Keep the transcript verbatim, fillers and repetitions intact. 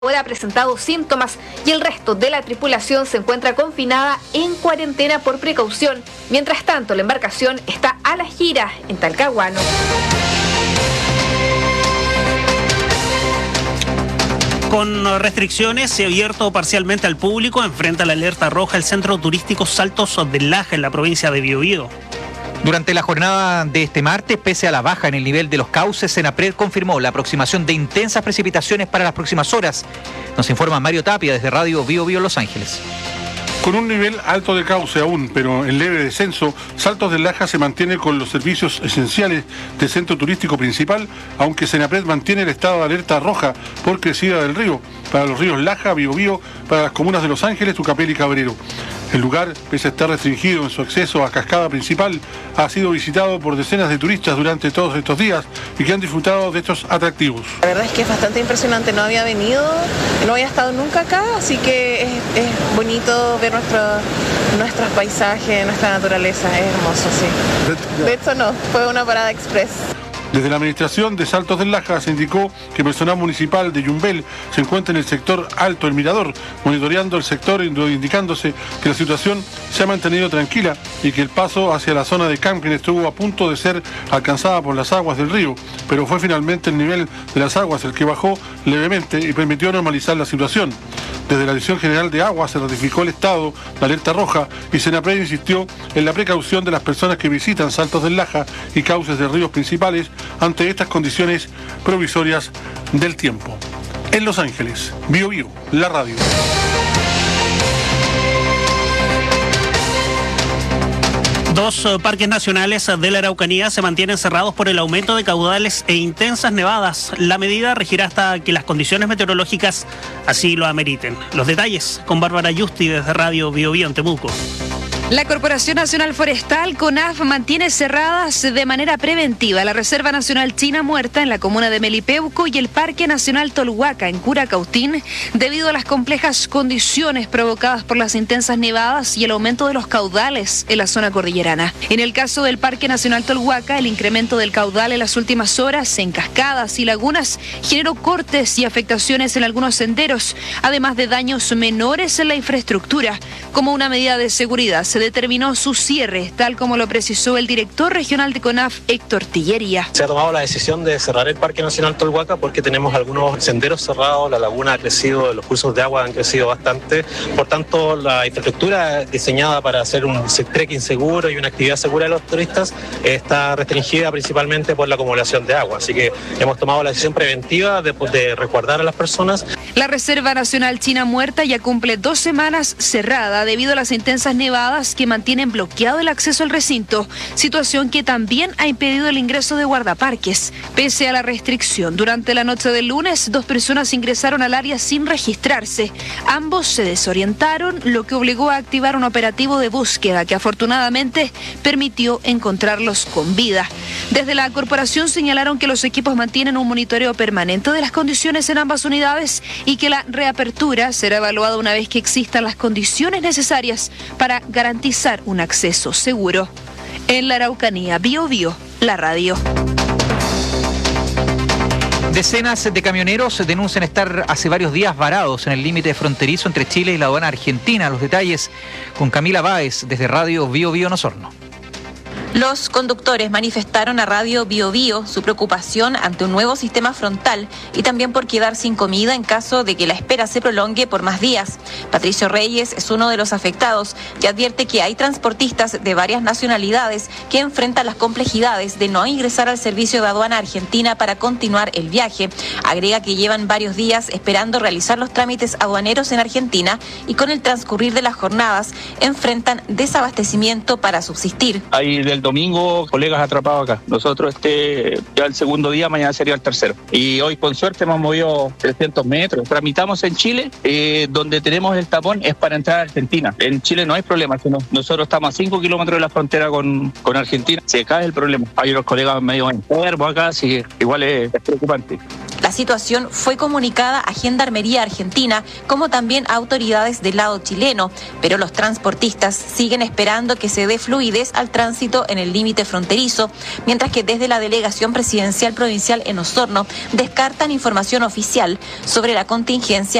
ha presentado síntomas y el resto de la tripulación se encuentra confinada en cuarentena por precaución. Mientras tanto, la embarcación está a la gira en Talcahuano. Con restricciones y abierto parcialmente al público, enfrenta la alerta roja el centro turístico Saltos del Laja en la provincia de Biobío. Durante la jornada de este martes, pese a la baja en el nivel de los cauces, Senapred confirmó la aproximación de intensas precipitaciones para las próximas horas. Nos informa Mario Tapia desde Radio Biobío Los Ángeles. Con un nivel alto de cauce aún, pero en leve descenso, Saltos del Laja se mantiene con los servicios esenciales del centro turístico principal, aunque Senapred mantiene el estado de alerta roja por crecida del río, para los ríos Laja, Biobío, para las comunas de Los Ángeles, Tucapel y Cabrero. El lugar, pese a estar restringido en su acceso a Cascada Principal, ha sido visitado por decenas de turistas durante todos estos días y que han disfrutado de estos atractivos. La verdad es que es bastante impresionante, no había venido, no había estado nunca acá, así que es, es bonito ver nuestro, nuestros paisajes, nuestra naturaleza, es hermoso, sí. De hecho no, fue una parada express. Desde la administración de Saltos del Laja se indicó que personal municipal de Yumbel se encuentra en el sector Alto El Mirador, monitoreando el sector, indicándose que la situación se ha mantenido tranquila y que el paso hacia la zona de camping estuvo a punto de ser alcanzada por las aguas del río, pero fue finalmente el nivel de las aguas el que bajó levemente y permitió normalizar la situación. Desde la Dirección General de Aguas se ratificó el estado de alerta roja y Senapred insistió en la precaución de las personas que visitan Saltos del Laja y cauces de ríos principales ante estas condiciones provisorias del tiempo. En Los Ángeles, Biobío, la radio. Dos uh, parques nacionales de la Araucanía se mantienen cerrados por el aumento de caudales e intensas nevadas. La medida regirá hasta que las condiciones meteorológicas así lo ameriten. Los detalles con Bárbara Yusti desde Radio Biobío en Temuco. La Corporación Nacional Forestal, CONAF, mantiene cerradas de manera preventiva la Reserva Nacional China Muerta en la comuna de Melipeuco y el Parque Nacional Tolhuaca en Curacautín debido a las complejas condiciones provocadas por las intensas nevadas y el aumento de los caudales en la zona cordillerana. En el caso del Parque Nacional Tolhuaca, el incremento del caudal en las últimas horas en cascadas y lagunas generó cortes y afectaciones en algunos senderos, además de daños menores en la infraestructura. Como una medida de seguridad, se determinó su cierre, tal como lo precisó el director regional de CONAF, Héctor Tillería. Se ha tomado la decisión de cerrar el Parque Nacional Tolhuaca porque tenemos algunos senderos cerrados, la laguna ha crecido, los cursos de agua han crecido bastante, por tanto la infraestructura diseñada para hacer un trekking seguro y una actividad segura de los turistas está restringida principalmente por la acumulación de agua, así que hemos tomado la decisión preventiva de, de resguardar a las personas. La Reserva Nacional China Muerta ya cumple dos semanas cerrada debido a las intensas nevadas que mantienen bloqueado el acceso al recinto, situación que también ha impedido el ingreso de guardaparques. Pese a la restricción, durante la noche del lunes, dos personas ingresaron al área sin registrarse. Ambos se desorientaron, lo que obligó a activar un operativo de búsqueda que afortunadamente permitió encontrarlos con vida. Desde la corporación señalaron que los equipos mantienen un monitoreo permanente de las condiciones en ambas unidades y que la reapertura será evaluada una vez que existan las condiciones necesarias para garantizar un acceso seguro. En la Araucanía, Biobío, la radio. Decenas de camioneros denuncian estar hace varios días varados en el límite fronterizo entre Chile y la aduana argentina. Los detalles con Camila Báez desde Radio Biobío en Osorno. Los conductores manifestaron a Radio Biobío su preocupación ante un nuevo sistema frontal y también por quedar sin comida en caso de que la espera se prolongue por más días. Patricio Reyes es uno de los afectados y advierte que hay transportistas de varias nacionalidades que enfrentan las complejidades de no ingresar al servicio de aduana argentina para continuar el viaje. Agrega que llevan varios días esperando realizar los trámites aduaneros en Argentina y con el transcurrir de las jornadas enfrentan desabastecimiento para subsistir. Hay del domingo colegas atrapados acá. Nosotros este ya el segundo día, mañana sería el tercero. Y hoy con suerte hemos movido trescientos metros. Tramitamos en Chile, eh, donde tenemos el tapón es para entrar a Argentina. En Chile no hay problema, sino nosotros estamos a cinco kilómetros de la frontera con, con Argentina. Se cae el problema. Hay unos colegas medio enfermos acá, así que igual es, es preocupante. La La situación fue comunicada a Gendarmería Argentina como también a autoridades del lado chileno, pero los transportistas siguen esperando que se dé fluidez al tránsito en el límite fronterizo, mientras que desde la Delegación Presidencial Provincial en Osorno descartan información oficial sobre la contingencia